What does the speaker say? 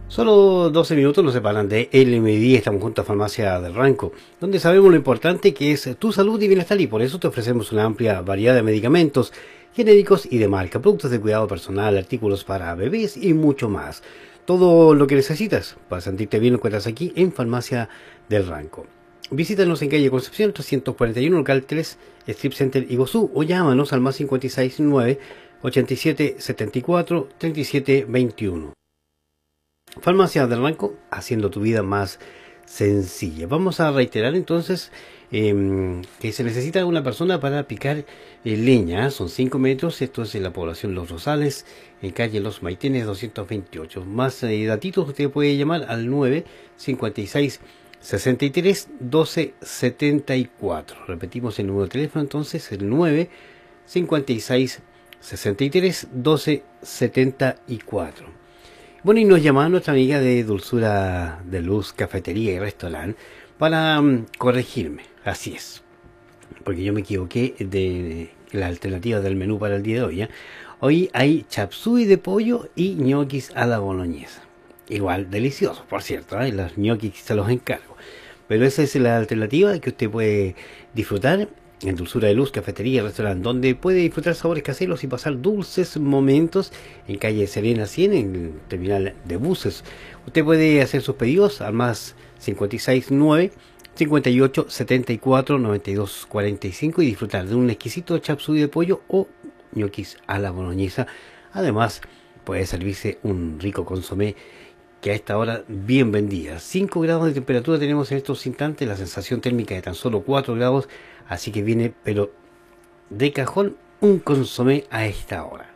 Solo 12 minutos nos separan de el mediodía. Estamos junto a Farmacia del Ranco, donde sabemos lo importante que es tu salud y bienestar, y por eso te ofrecemos una amplia variedad de medicamentos genéricos y de marca, productos de cuidado personal, artículos para bebés y mucho más. Todo lo que necesitas para sentirte bien lo encuentras aquí en Farmacia del Ranco. Visítanos en calle Concepción 341, local 3, Strip Center Iguazú, o llámanos al más 569 87 74 37 21. Farmacia del Ranco, haciendo tu vida más sencilla. Vamos a reiterar entonces que se necesita una persona para picar leña. Son 5 metros. Esto es en la población Los Rosales, en calle Los Maitenes 228. Más datitos, usted puede llamar al 9 56 63 12 74. Repetimos el número de teléfono entonces, el 9 56 63 12 74. Bueno, y nos llama nuestra amiga de Dulzura de Luz, Cafetería y Restaurante, para corregirme. Así es, porque yo me equivoqué de la alternativa del menú para el día de hoy. Hoy hay chapsui de pollo y ñoquis a la boloñesa. Igual deliciosos, por cierto, los ñoquis se los encargo. Pero esa es la alternativa que usted puede disfrutar en Dulzura de Luz, Cafetería y Restaurante, donde puede disfrutar sabores caseros y pasar dulces momentos en calle Serena 100, en el terminal de buses. Usted puede hacer sus pedidos al más 569 58 74 92 45 y disfrutar de un exquisito chapsui de pollo o ñoquis a la boloñesa. Además, puede servirse un rico consomé que a esta hora bien vendida. 5 grados de temperatura tenemos en estos instantes, la sensación térmica de tan solo 4 grados, así que viene, pero de cajón, un consomé a esta hora.